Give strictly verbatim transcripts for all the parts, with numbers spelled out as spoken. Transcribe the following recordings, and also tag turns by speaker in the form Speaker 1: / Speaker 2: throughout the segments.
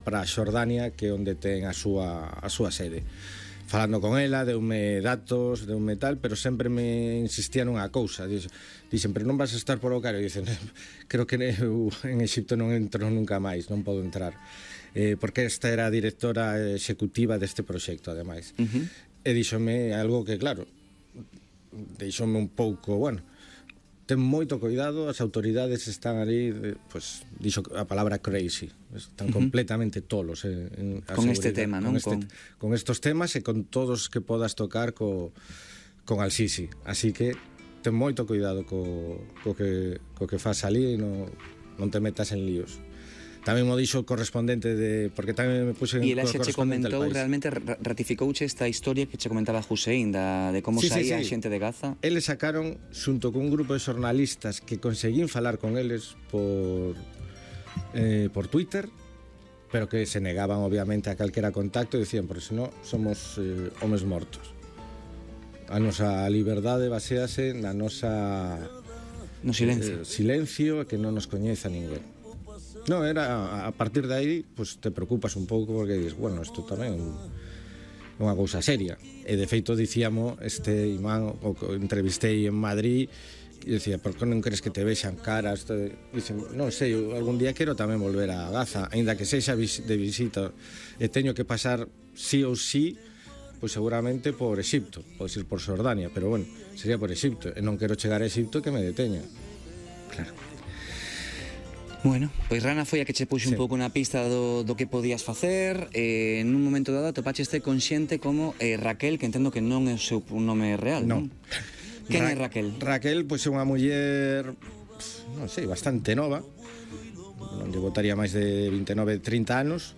Speaker 1: para Xordania, que é onde ten a súa, a súa sede. Falando con ela, deume datos, deume tal, pero sempre me insistía nunha cousa. Dixen, pero non vas a estar por o caro? E dicen, creo que eu en Exipto non entro nunca máis, non podo entrar. Eh, porque esta era a directora executiva deste proxecto, ademais. Uh-huh. E díxome algo que, claro, deixoume un pouco, bueno, ten moito cuidado, as autoridades están ali, pues, dixo a palabra crazy, están uh-huh. completamente tolos en, en
Speaker 2: con este tema, non?
Speaker 1: Con, este, con... con estos temas e con todos que podas tocar co, con Al-Sisi, así que ten moito cuidado co, co, que, co que faz ali e non, non te metas en líos. Tamén mo dixo o correspondente de... Porque tamén me puse en
Speaker 2: e ela xa che comentou, realmente ratificouche esta historia que che comentaba Hussein da, de como sí, saía sí, sí. a xente de Gaza.
Speaker 1: Eles sacaron, xunto con un grupo de xornalistas que conseguín falar con eles por eh, por Twitter, pero que se negaban obviamente a calquera contacto e dicían, porque senón somos eh, homes mortos. A nosa liberdade basease na nosa
Speaker 2: no silencio,
Speaker 1: eh, silencio, que non nos coñeza ninguén. No, era, a partir de aí, pues te preocupas un pouco porque dices, bueno, isto tamén é unha cousa seria. E de feito dicíamos, este imán o que entrevistei en Madrid, e dicía, por que non crees que te vexan caras? Dicen, non sei, algún día quero tamén volver a Gaza, aínda que sexa de visita, e teño que pasar sí ou sí, pois seguramente por Exipto, podes ir por Xordania, pero bueno, sería por Exipto, e non quero chegar a Exipto que me deteña.
Speaker 2: Claro. Bueno, pois Rana foi a que che puxe sí. un pouco na pista do, do que podías facer. eh, En un momento dado topaste consciente como eh, Raquel, que entendo que non é o seu nome real, non? non? Quen Ra é Raquel?
Speaker 1: Raquel, pois é unha muller, non sei, bastante nova. Non lle botaría máis de veintinueve, trinta anos.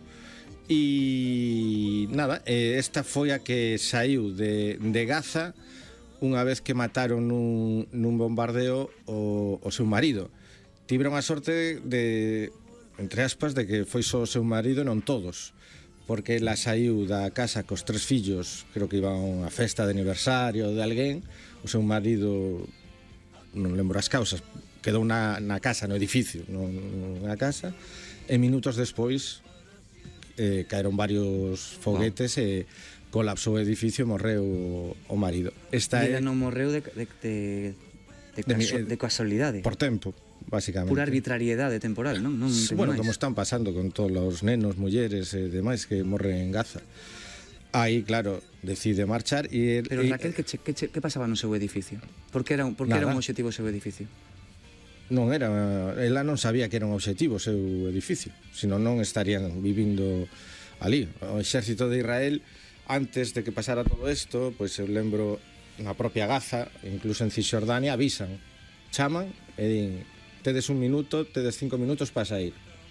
Speaker 1: E nada, esta foi a que saiu de, de Gaza unha vez que mataron nun, nun bombardeo o, o seu marido. Tiveron a sorte de, entre aspas, de que foi só o seu marido e non todos, porque ela saiu da casa cos tres fillos, creo que iban a unha festa de aniversario de alguén, o seu marido, non lembro as causas, quedou na, na casa, no edificio, non na casa, e minutos despois eh, caeron varios foguetes wow. e colapsou o edificio e morreu o marido.
Speaker 2: Esta e ela é... non morreu de, de, de, de, caso, de, de casualidade?
Speaker 1: Por tempo, basicamente.
Speaker 2: Pura arbitrariedade temporal, non? non
Speaker 1: sí, bueno, máis. Como están pasando con todos os nenos, mulleres e demais que morren en Gaza. Aí, claro, decide marchar e... El,
Speaker 2: Pero Raquel, que, che, que, che, que pasaba no seu edificio? Por que era, por que era un obxectivo o seu edificio?
Speaker 1: Non era... Ela non sabía que era un obxectivo o seu edificio, senón non estarían vivindo ali. O exército de Israel, antes de que pasara todo isto, pois eu lembro na propia Gaza, incluso en Cisjordania, avisan, chaman e din, tedes un minuto, tedes cinco minutos para sair.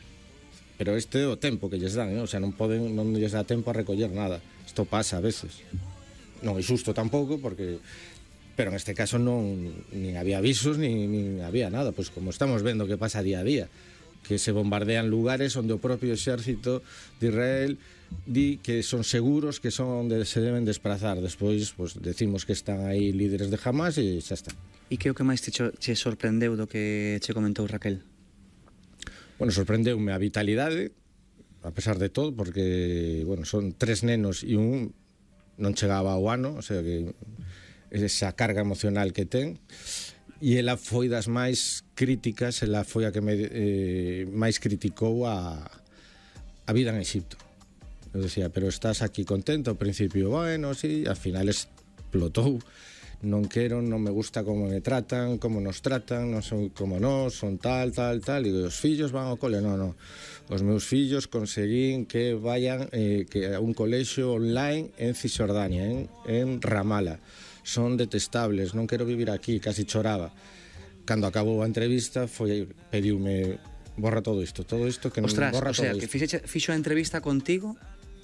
Speaker 1: Pero este é o tempo que lles dan, ¿no? O sea, non poden, non lles dá tempo a recoller nada. Isto pasa a veces. Non é xusto tampouco, porque... Pero en este caso non nin había avisos, nin, nin había nada. Pois como estamos vendo que pasa día a día, que se bombardean lugares onde o propio exército de Israel di que son seguros, que son onde se deben desplazar. Despois, pues, decimos que están aí líderes de Hamas e xa está.
Speaker 2: E que é o que máis te, che sorprendeu do que che comentou Raquel?
Speaker 1: Bueno, sorprendeume a vitalidade, a pesar de todo, porque, bueno, son tres nenos e un non chegaba ao ano, o sea que esa carga emocional que ten, e ela foi das máis críticas, ela foi a que me, eh, máis criticou a, a vida en Exipto. Eu decía, pero estás aquí contento? Ao principio, bueno, sí, al final explotou. Non quero, non me gusta como me tratan, como nos tratan, non son como nós, son tal, tal, tal, e os fillos van ao cole, non, non, os meus fillos conseguín que vayan eh, que a un colexio online en Cisjordania, en, en Ramallah, son detestables, non quero vivir aquí, casi choraba. Cando acabou a entrevista, foi, pediume, borra todo isto, todo isto, que non
Speaker 2: Ostras,
Speaker 1: borra
Speaker 2: o sea,
Speaker 1: todo
Speaker 2: que
Speaker 1: isto.
Speaker 2: fixo a entrevista contigo,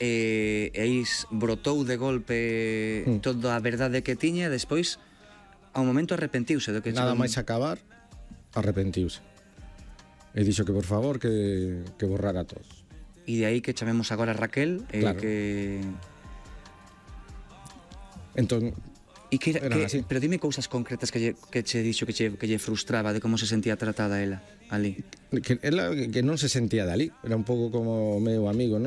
Speaker 2: e aí brotou de golpe mm. toda a verdade que tiña, e despois ao momento arrepentiuse do que
Speaker 1: nada máis acabar, arrepentiuse e dixo que por favor que, que borrara todo.
Speaker 2: E de aí que chamemos agora a Raquel, eh,
Speaker 1: claro.
Speaker 2: que
Speaker 1: entón
Speaker 2: E que,
Speaker 1: eran
Speaker 2: que,
Speaker 1: así.
Speaker 2: pero dime cousas concretas que lle, que che dixo que lle, que lle frustraba de como se sentía tratada ela ali.
Speaker 1: Que, ela, que non se sentía de ali, era un pouco como meu amigo, non?